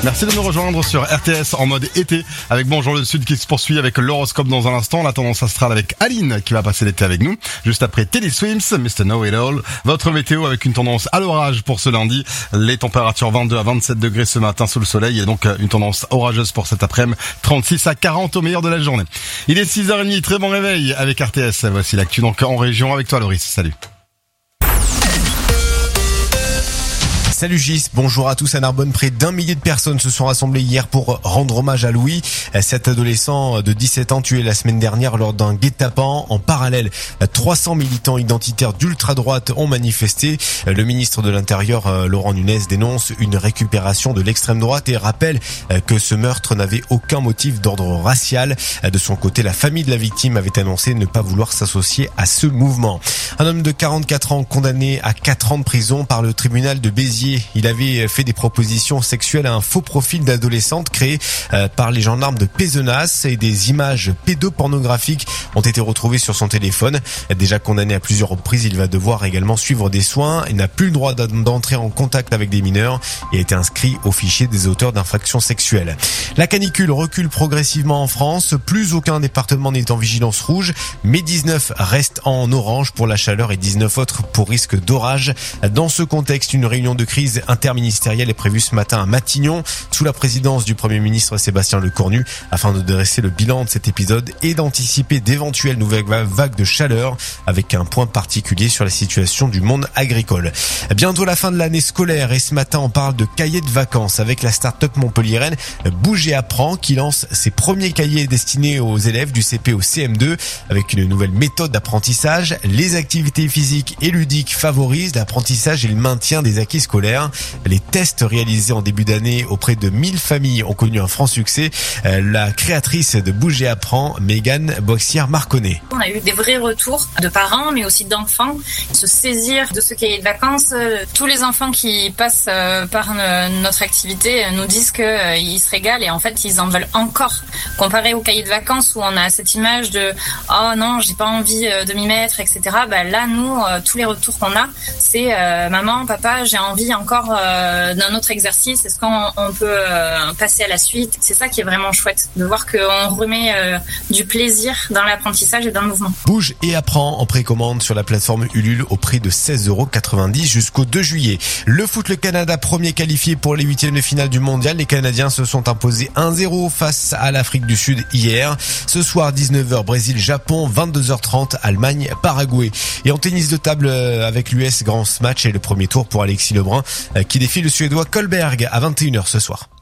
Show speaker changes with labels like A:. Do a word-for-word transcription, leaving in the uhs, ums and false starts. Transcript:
A: Merci de nous rejoindre sur R T S en mode été avec Bonjour le Sud qui se poursuit avec l'horoscope dans un instant. La tendance astrale avec Aline qui va passer l'été avec nous. Juste après Teddy Swims, mister Know It All. Votre météo avec une tendance à l'orage pour ce lundi. Les températures vingt-deux à vingt-sept degrés ce matin sous le soleil et donc une tendance orageuse pour cet après-midi. trente-six à quarante au meilleur de la journée. Il est six heures trente, très bon réveil avec R T S. Voici l'actu donc en région avec toi Loris. Salut.
B: Salut Gis, bonjour à tous à Narbonne. Près d'un millier de personnes se sont rassemblées hier pour rendre hommage à Louis, cet adolescent de dix-sept ans tué la semaine dernière lors d'un guet-apens. En parallèle, trois cents militants identitaires d'ultra-droite ont manifesté. Le ministre de l'Intérieur, Laurent Nunez, dénonce une récupération de l'extrême droite et rappelle que ce meurtre n'avait aucun motif d'ordre racial. De son côté, la famille de la victime avait annoncé ne pas vouloir s'associer à ce mouvement. Un homme de quarante-quatre ans condamné à quatre ans de prison par le tribunal de Béziers. Il avait fait des propositions sexuelles à un faux profil d'adolescente créé par les gendarmes de Pézenas et des images pédopornographiques ont été retrouvées sur son téléphone. Déjà condamné à plusieurs reprises, il va devoir également suivre des soins. Il n'a plus le droit d'entrer en contact avec des mineurs et a été inscrit au fichier des auteurs d'infractions sexuelles. La canicule recule progressivement en France. Plus aucun département n'est en vigilance rouge, mais dix-neuf restent en orange pour la chaleur et dix-neuf autres pour risque d'orage. Dans ce contexte, une réunion de crise interministérielle est prévue ce matin à Matignon, sous la présidence du Premier ministre Sébastien Lecornu, afin de dresser le bilan de cet épisode et d'anticiper d'éventuelles nouvelles vagues de chaleur, avec un point particulier sur la situation du monde agricole. Bientôt la fin de l'année scolaire et ce matin on parle de cahiers de vacances avec la start-up montpelliéraine Bouge et Apprends qui lance ses premiers cahiers destinés aux élèves du C P au C M deux avec une nouvelle méthode d'apprentissage. Les activités physiques et ludiques favorisent l'apprentissage et le maintien des acquis scolaires. Les tests réalisés en début d'année auprès de mille familles ont connu un franc succès. La créatrice de Bouge et Apprends, Mégane Boissière-Marconnet.
C: On a eu des vrais retours de parents mais aussi d'enfants. Se saisir de ce cahier de vacances. Tous les enfants qui passent par notre activité nous disent qu'ils se régalent et en fait ils en veulent encore. Comparé au cahier de vacances où on a cette image de « oh non, j'ai pas envie de m'y mettre », et cetera. Bah là, nous, tous les retours qu'on a, c'est euh, « maman, papa, j'ai envie encore euh, d'un autre exercice, est-ce qu'on on peut euh, passer à la suite ?» C'est ça qui est vraiment chouette, de voir qu'on remet euh, du plaisir dans l'apprentissage et dans le mouvement.
B: Bouge et Apprends en précommande sur la plateforme Ulule au prix de seize euros quatre-vingt-dix jusqu'au deux juillet. Le foot, le Canada premier qualifié pour les huitièmes de finale du mondial. Les Canadiens se sont imposés un zéro face à l'Afrique du Sud hier. Ce soir, dix-neuf heures, Brésil-Japon, vingt-deux heures trente, Allemagne-Paraguay. Et en tennis de table avec l'U S Grand Match et le premier tour pour Alexis Lebrun qui défie le Suédois Kohlberg à vingt et une heures ce soir.